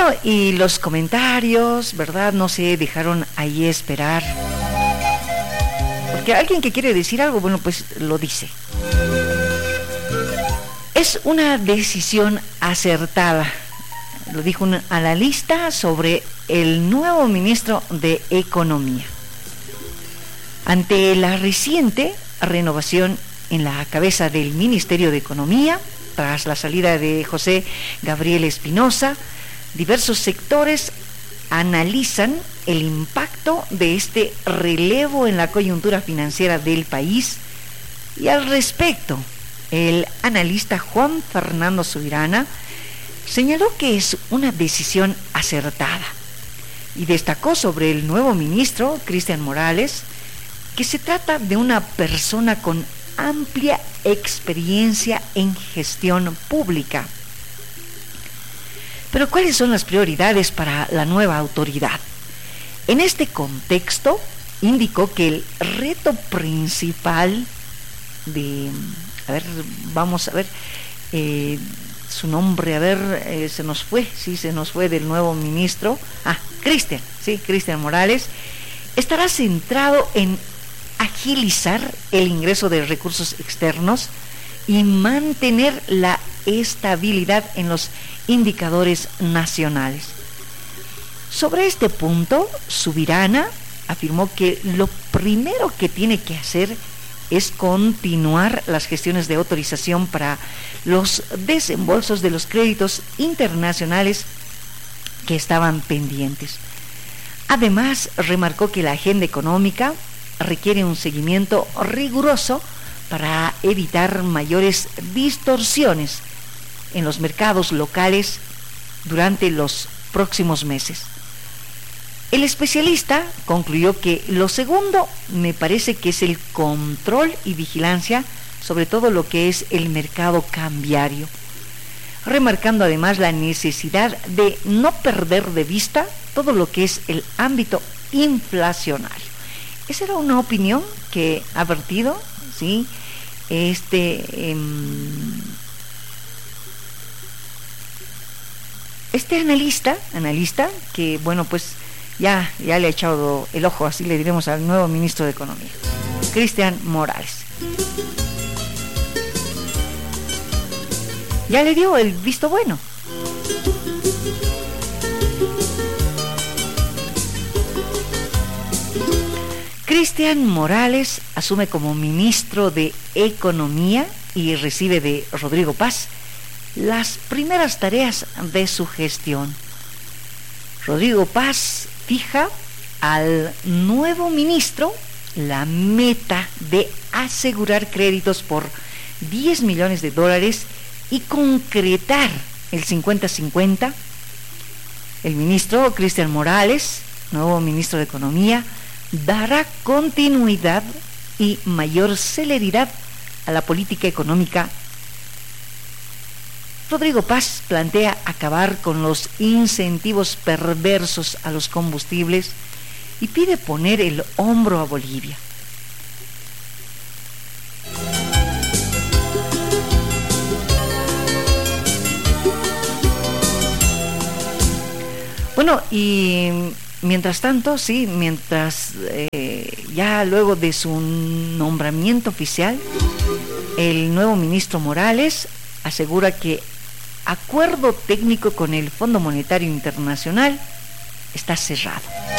Bueno, y los comentarios, ¿verdad? No se dejaron ahí esperar. Porque alguien que quiere decir algo, bueno, pues lo dice. Es una decisión acertada, lo dijo un analista sobre el nuevo ministro de Economía. Ante la reciente renovación en la cabeza del Ministerio de Economía, tras la salida de José Gabriel Espinosa, diversos sectores analizan el impacto de este relevo en la coyuntura financiera del país, y al respecto, el analista Juan Fernando Subirana señaló que es una decisión acertada y destacó sobre el nuevo ministro, Cristian Morales, que se trata de una persona con amplia experiencia en gestión pública. Pero ¿cuáles son las prioridades para la nueva autoridad? En este contexto, indicó que el reto principal vamos a ver su nombre, se nos fue del nuevo ministro, Cristian Morales, estará centrado en agilizar el ingreso de recursos externos y mantener la estabilidad en los indicadores nacionales. Sobre este punto, Subirana afirmó que lo primero que tiene que hacer es continuar las gestiones de autorización para los desembolsos de los créditos internacionales que estaban pendientes. Además, remarcó que la agenda económica requiere un seguimiento riguroso para evitar mayores distorsiones en los mercados locales durante los próximos meses. El especialista concluyó que lo segundo me parece que es el control y vigilancia sobre todo lo que es el mercado cambiario, remarcando además la necesidad de no perder de vista todo lo que es el ámbito inflacionario. Esa era una opinión que ha vertido, ¿sí?, este analista que, bueno, pues ya le ha echado el ojo, así le diremos, al nuevo ministro de Economía, Cristian Morales. Ya le dio el visto bueno. Cristian Morales asume como ministro de Economía y recibe de Rodrigo Paz las primeras tareas de su gestión. Rodrigo Paz fija al nuevo ministro la meta de asegurar créditos por $10 millones y concretar el 50-50. El ministro Cristian Morales, nuevo ministro de Economía, dará continuidad y mayor celeridad a la política económica. Rodrigo Paz plantea acabar con los incentivos perversos a los combustibles y pide poner el hombro a Bolivia. Bueno, y mientras tanto, ya luego de su nombramiento oficial, el nuevo ministro Morales asegura que acuerdo técnico con el Fondo Monetario Internacional está cerrado.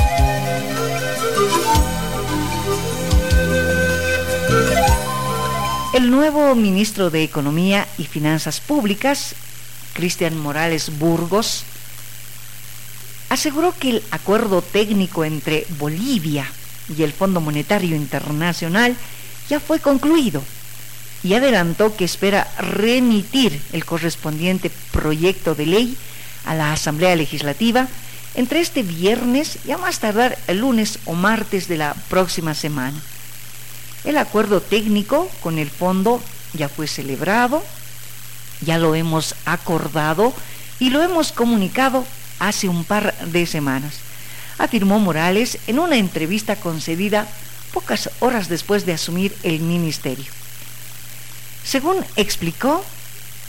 El nuevo ministro de Economía y Finanzas Públicas, Cristian Morales Burgos, aseguró que el acuerdo técnico entre Bolivia y el Fondo Monetario Internacional ya fue concluido y adelantó que espera remitir el correspondiente proyecto de ley a la Asamblea Legislativa entre este viernes y a más tardar el lunes o martes de la próxima semana. El acuerdo técnico con el fondo ya fue celebrado, ya lo hemos acordado y lo hemos comunicado hace un par de semanas, afirmó Morales en una entrevista concedida pocas horas después de asumir el ministerio. Según explicó,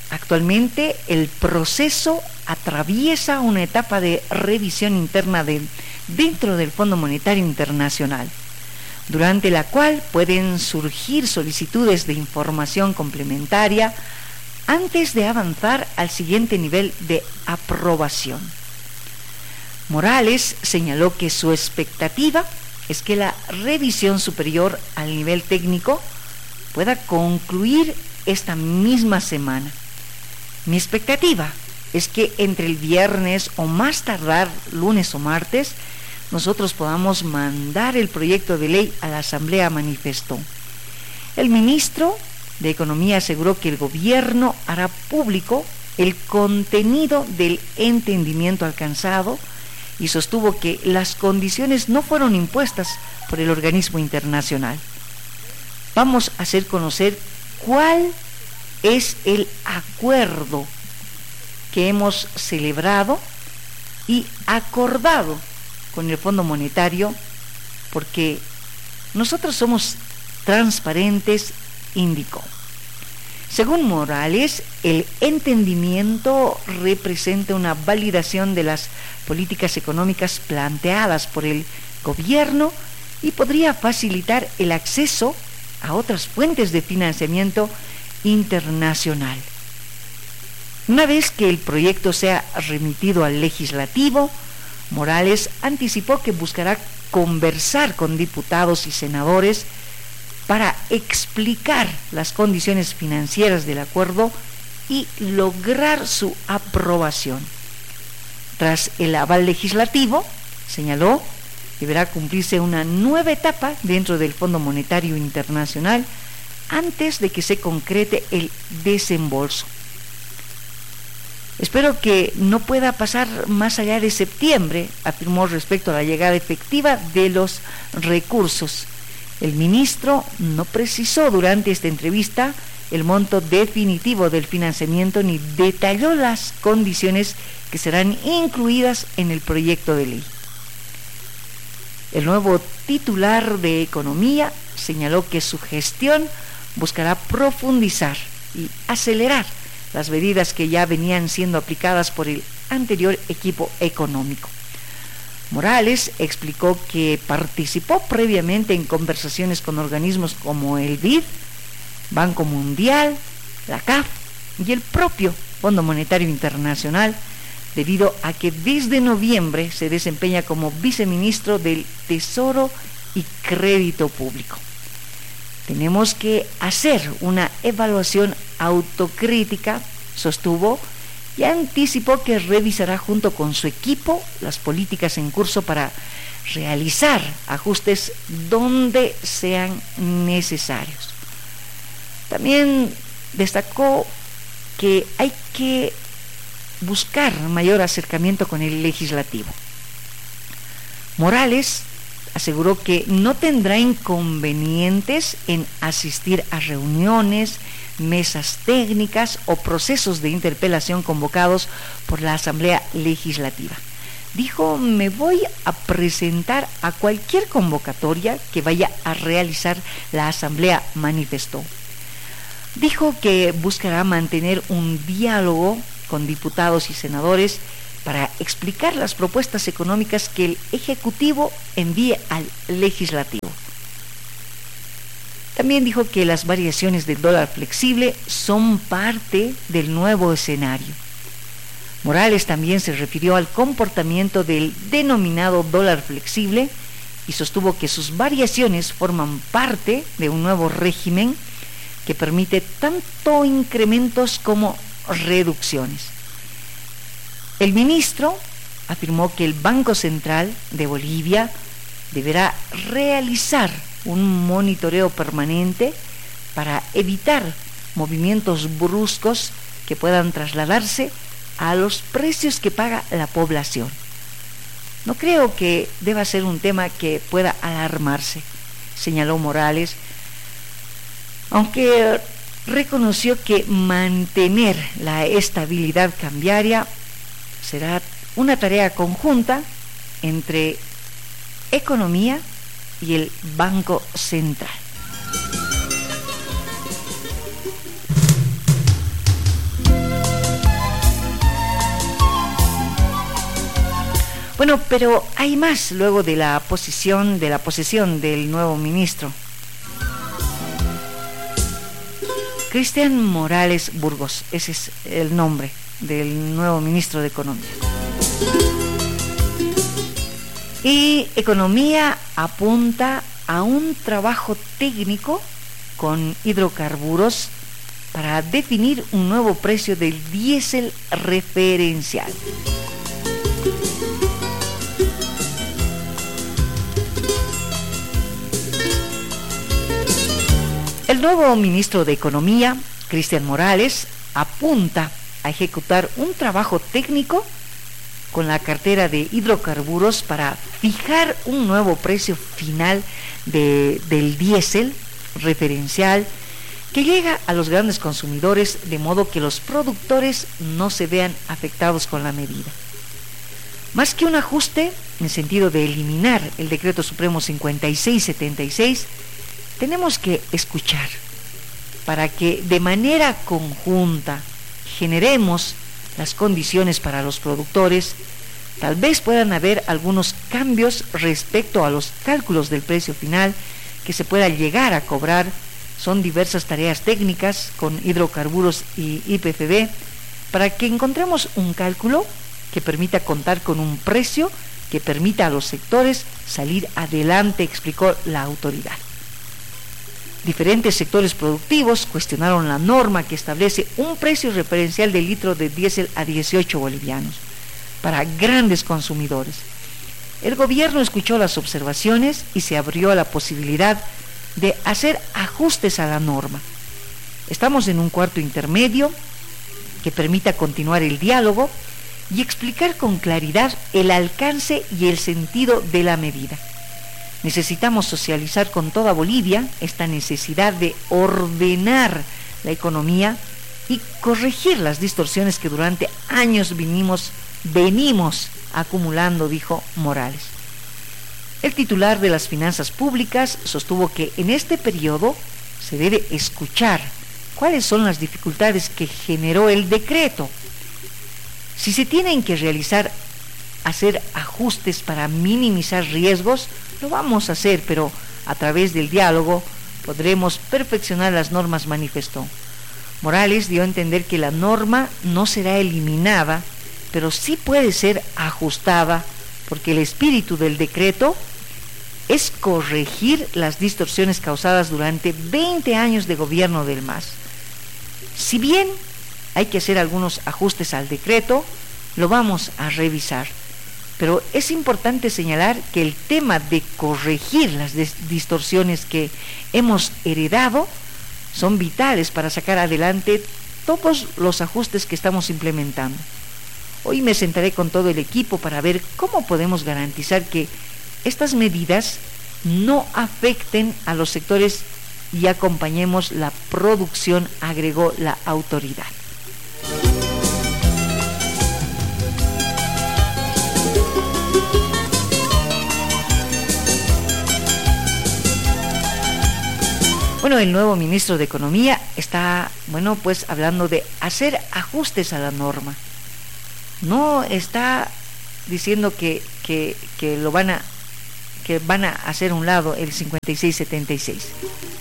Actualmente el proceso atraviesa una etapa de revisión interna dentro del Fondo Monetario Internacional, durante la cual pueden surgir solicitudes de información complementaria antes de avanzar al siguiente nivel de aprobación. Morales señaló que su expectativa es que la revisión superior al nivel técnico pueda concluir esta misma semana. Mi expectativa es que entre el viernes o más tardar lunes o martes nosotros podamos mandar el proyecto de ley a la Asamblea, manifestó. El ministro de Economía aseguró que el gobierno hará público el contenido del entendimiento alcanzado y sostuvo que las condiciones no fueron impuestas por el organismo internacional. Vamos a hacer conocer cuál es el acuerdo que hemos celebrado y acordado con el Fondo Monetario, porque nosotros somos transparentes, indicó. Según Morales, el entendimiento representa una validación de las políticas económicas planteadas por el gobierno y podría facilitar el acceso a otras fuentes de financiamiento internacional. Una vez que el proyecto sea remitido al legislativo, Morales anticipó que buscará conversar con diputados y senadores para explicar las condiciones financieras del acuerdo y lograr su aprobación. Tras el aval legislativo, señaló, deberá cumplirse una nueva etapa dentro del Fondo Monetario Internacional antes de que se concrete el desembolso. Espero que no pueda pasar más allá de septiembre, afirmó respecto a la llegada efectiva de los recursos. El ministro no precisó durante esta entrevista el monto definitivo del financiamiento ni detalló las condiciones que serán incluidas en el proyecto de ley. El nuevo titular de Economía señaló que su gestión buscará profundizar y acelerar las medidas que ya venían siendo aplicadas por el anterior equipo económico. Morales explicó que participó previamente en conversaciones con organismos como el BID, Banco Mundial, la CAF y el propio Fondo Monetario Internacional, debido a que desde noviembre se desempeña como viceministro del Tesoro y Crédito Público. Tenemos que hacer una evaluación autocrítica, sostuvo, y anticipó que revisará junto con su equipo las políticas en curso para realizar ajustes donde sean necesarios. También destacó que hay que buscar mayor acercamiento con el legislativo. Morales aseguró que no tendrá inconvenientes en asistir a reuniones, mesas técnicas o procesos de interpelación convocados por la Asamblea Legislativa. Dijo, me voy a presentar a cualquier convocatoria que vaya a realizar la Asamblea, manifestó. Dijo que buscará mantener un diálogo con diputados y senadores para explicar las propuestas económicas que el Ejecutivo envíe al Legislativo. También dijo que las variaciones del dólar flexible son parte del nuevo escenario. Morales también se refirió al comportamiento del denominado dólar flexible y sostuvo que sus variaciones forman parte de un nuevo régimen que permite tanto incrementos como reducciones. El ministro afirmó que el Banco Central de Bolivia deberá realizar un monitoreo permanente para evitar movimientos bruscos que puedan trasladarse a los precios que paga la población. No creo que deba ser un tema que pueda alarmarse, señaló Morales, aunque reconoció que mantener la estabilidad cambiaria será una tarea conjunta entre Economía y el Banco Central. Bueno, pero hay más luego de la posesión del nuevo ministro. Cristian Morales Burgos, ese es el nombre del nuevo ministro de Economía. Y Economía apunta a un trabajo técnico con hidrocarburos para definir un nuevo precio del diésel referencial. El nuevo ministro de Economía, Cristian Morales, apunta a ejecutar un trabajo técnico con la cartera de hidrocarburos para fijar un nuevo precio final del diésel referencial que llega a los grandes consumidores, de modo que los productores no se vean afectados con la medida. Más que un ajuste en sentido de eliminar el Decreto Supremo 5676, tenemos que escuchar para que de manera conjunta generemos las condiciones para los productores. Tal vez puedan haber algunos cambios respecto a los cálculos del precio final que se pueda llegar a cobrar. Son diversas tareas técnicas con hidrocarburos y IPFB para que encontremos un cálculo que permita contar con un precio que permita a los sectores salir adelante, explicó la autoridad. Diferentes sectores productivos cuestionaron la norma que establece un precio referencial del litro de diésel a 18 bolivianos para grandes consumidores. El gobierno escuchó las observaciones y se abrió a la posibilidad de hacer ajustes a la norma. Estamos en un cuarto intermedio que permita continuar el diálogo y explicar con claridad el alcance y el sentido de la medida. Necesitamos socializar con toda Bolivia esta necesidad de ordenar la economía y corregir las distorsiones que durante años venimos acumulando, dijo Morales. El titular de las finanzas públicas sostuvo que en este periodo se debe escuchar cuáles son las dificultades que generó el decreto. Si se tienen que hacer ajustes para minimizar riesgos, lo vamos a hacer, pero a través del diálogo podremos perfeccionar las normas, manifestó. Morales dio a entender que la norma no será eliminada, pero sí puede ser ajustada, porque el espíritu del decreto es corregir las distorsiones causadas durante 20 años de gobierno del MAS. Si bien hay que hacer algunos ajustes al decreto, lo vamos a revisar. Pero es importante señalar que el tema de corregir las distorsiones que hemos heredado son vitales para sacar adelante todos los ajustes que estamos implementando. Hoy me sentaré con todo el equipo para ver cómo podemos garantizar que estas medidas no afecten a los sectores y acompañemos la producción, agregó la autoridad. Bueno, el nuevo ministro de Economía está, hablando de hacer ajustes a la norma. No está diciendo que van a hacer a un lado el 5676.